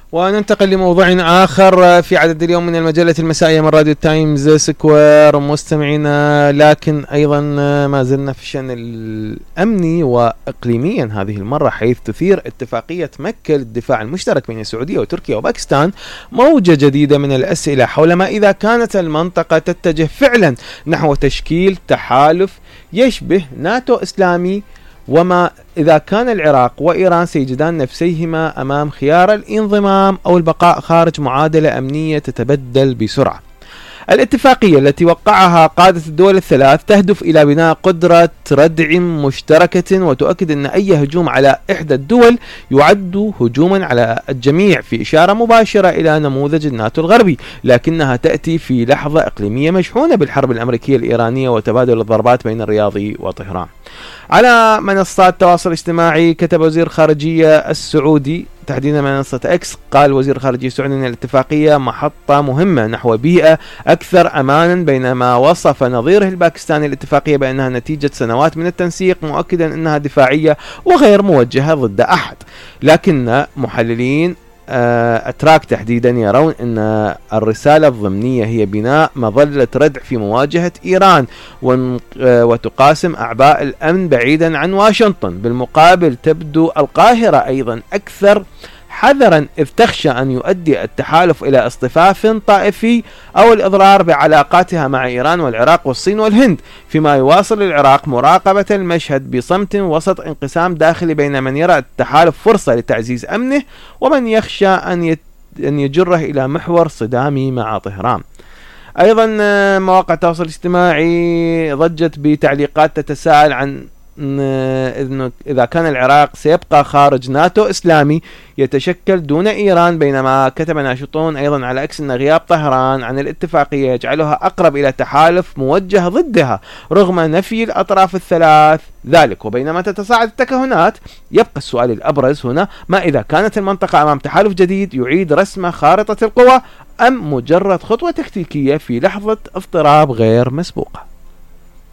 وننتقل لموضوع آخر في عدد اليوم من المجلة المسائية من راديو تايمز سكوير مستمعينا، لكن أيضا ما زلنا في الشأن الأمني وإقليميا هذه المرة، حيث تثير اتفاقية مكة للدفاع المشترك بين السعودية وتركيا وباكستان موجة جديدة من الأسئلة حول ما إذا كانت المنطقة تتجه فعلا نحو تشكيل تحالف يشبه ناتو إسلامي، وما إذا كان العراق وإيران سيجدان نفسيهما أمام خيار الانضمام أو البقاء خارج معادلة أمنية تتبدل بسرعة. الاتفاقية التي وقعها قادة الدول الثلاث تهدف إلى بناء قدرة ردع مشتركة، وتؤكد أن أي هجوم على إحدى الدول يعد هجوما على الجميع، في إشارة مباشرة إلى نموذج الناتو الغربي، لكنها تأتي في لحظة إقليمية مشحونة بالحرب الأمريكية الإيرانية وتبادل الضربات بين الرياض وطهران. على منصات التواصل الاجتماعي كتب وزير خارجية السعودي تحديدا منصة اكس، قال وزير الخارجية السعودي أن الاتفاقية محطة مهمة نحو بيئة أكثر أمانا، بينما وصف نظيره الباكستاني الاتفاقية بأنها نتيجة سنوات من التنسيق، مؤكدا أنها دفاعية وغير موجهة ضد أحد. لكن محللين أتراك تحديدا يرون أن الرسالة الضمنية هي بناء مظلة ردع في مواجهة إيران وتقاسم أعباء الأمن بعيدا عن واشنطن. بالمقابل تبدو القاهرة أيضا أكثر حذرا، إذ تخشى أن يؤدي التحالف إلى اصطفاف طائفي أو الإضرار بعلاقاتها مع إيران والعراق والصين والهند، فيما يواصل العراق مراقبة المشهد بصمت وسط انقسام داخلي بين من يرى التحالف فرصة لتعزيز أمنه ومن يخشى أن يجره إلى محور صدامي مع طهران. أيضا مواقع التواصل الاجتماعي ضجت بتعليقات تتساءل عن إذا كان العراق سيبقى خارج ناتو إسلامي يتشكل دون إيران، بينما كتب ناشطون أيضا على أكس أن غياب طهران عن الاتفاقية يجعلها أقرب إلى تحالف موجه ضدها رغم نفي الأطراف الثلاث ذلك. وبينما تتصاعد التكهنات، يبقى السؤال الأبرز هنا: ما إذا كانت المنطقة أمام تحالف جديد يعيد رسم خارطة القوى، أم مجرد خطوة تكتيكية في لحظة اضطراب غير مسبوقة؟